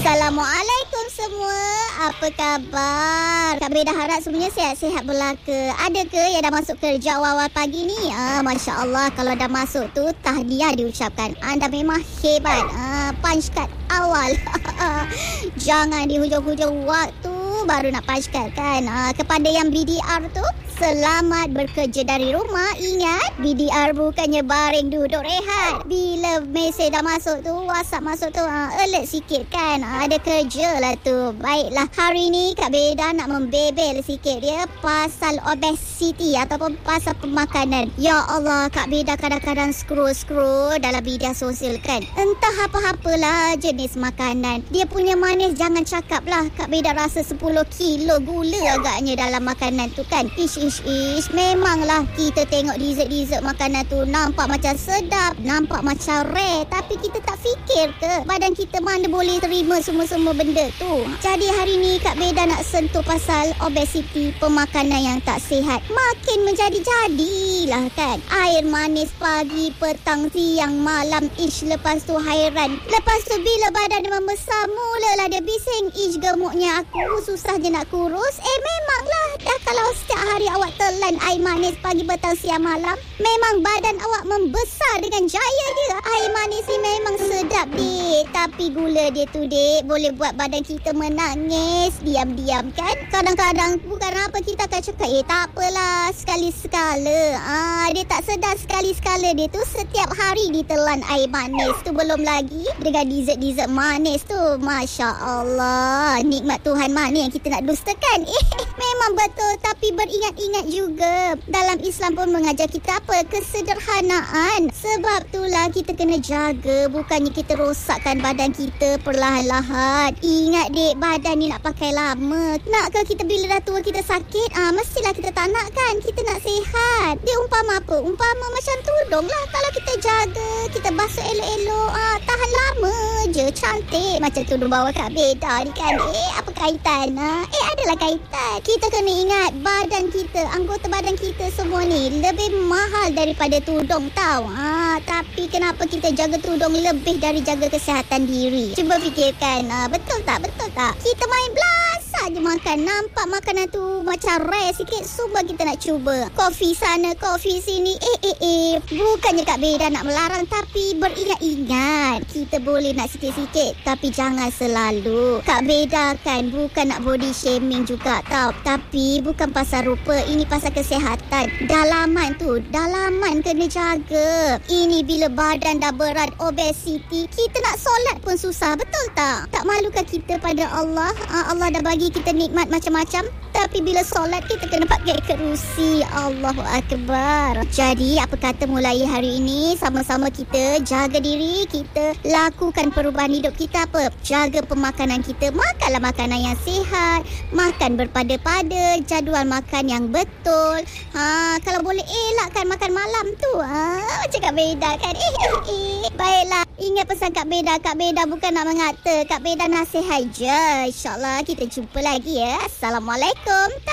Assalamualaikum semua. Apa khabar? Kak Beda harap semuanya sihat-sihat belaka. Ada ke yang dah masuk kerja awal-awal pagi ni? Masya Allah, kalau dah masuk tu tahniah diucapkan. Anda memang hebat. Punch card awal. Jangan di hujung-hujung waktu baru nak punch card kan. Kepada yang BDR tu, selamat bekerja dari rumah. Ingat, BDR bukannya baring duduk rehat. Bila mesej dah masuk tu, WhatsApp masuk tu, alert sikit kan. Ada kerja lah tu. Baiklah, hari ni Kak Beda nak membebel sikit dia pasal obesity ataupun pasal pemakanan. Ya Allah, Kak Beda kadang-kadang scroll dalam media sosial kan. Entah apa-apalah jenis makanan. Dia punya manis jangan cakap lah. Kak Beda rasa 10 kilo gula agaknya dalam makanan tu kan. Ish. Memanglah kita tengok dessert makanan tu nampak macam sedap, nampak macam rare, tapi kita tak fikir ke badan kita mana boleh terima semua benda tu. Jadi hari ni Kak Beda nak sentuh pasal obesity, pemakanan yang tak sihat. Makin menjadi-jadilah kan. Air manis pagi, petang, siang, malam. Lepas tu hairan. Lepas tu bila badan dia membesar, mulalah dia bising. Gemuknya aku, susah je nak kurus. Memanglah dah kalau setiap hari awak telan air manis pagi, petang, siang, malam, memang badan awak membesar dengan jaya je. Air manis ni memang sedap dik, tapi gula dia tu dik boleh buat badan kita menangis diam-diam kan. Kadang-kadang bukan apa kita akan cakap tak apalah, sekali-sekala. Dia tak sedar sekali-sekala dia tu setiap hari ditelan air manis tu. Belum lagi dengan dessert manis tu. Masya Allah, nikmat Tuhan mana yang kita nak dustakan. Memang betul, tapi beringat-ingat juga. Dalam Islam pun mengajar kita apa? Kesederhanaan. Sebab itulah kita kena jaga, bukannya kita rosakkan badan kita perlahan-lahan. Ingat dek, badan ni nak pakai lama. Nakkah kita bila dah tua kita sakit? Mestilah kita tak nak kan. Kita nak sihat. Dia umpama apa? Umpama macam tudung lah. Kalau kita jaga, kita basuh elok-elok, tahan lama je, cantik. Macam tudung bawah Kak Beda ni kan. Apa kaitan? Adalah kaitan. Kita kena ingat badan kita, anggota badan kita semua ni lebih mahal daripada tudung tau. Tapi kenapa kita jaga tudung lebih dari jaga kesihatan diri? Cuba fikirkan. Betul tak? Kita main blasa je makan. Nampak makanan tu macam rare sikit, semua kita nak cuba. Kopi sana, kopi sini. Bukannya Kak Beda nak melarang, tapi beringat-ingat. Kita boleh nak sikit-sikit, tapi jangan selalu. Kak Beda kan bukan nak body shaming juga tau. Tapi bukan pasal rupa, ini pasal kesihatan. Dalaman kena jaga. Ini bila badan dah berat, obesity, kita nak solat pun susah. Betul tak? Tak malukah kita pada Allah? Allah dah bagi kita nikmat macam-macam, tapi bila solat kita kena pakai kerusi. Allahu Akbar. Jadi apa kata mulai hari ini sama-sama kita jaga diri, kita lakukan perubahan hidup kita. Apa? Jaga pemakanan kita. Makanlah makanan yang sihat, makan berpada-pada, jadual makan yang betul. Kalau boleh elakkan makan malam tu. Macam Kak Beda kan. Baiklah, ingat pesan Kak Beda. Kak Beda bukan nak mengata, Kak Beda nasihat je. InsyaAllah kita jumpa lagi ya. Assalamualaikum.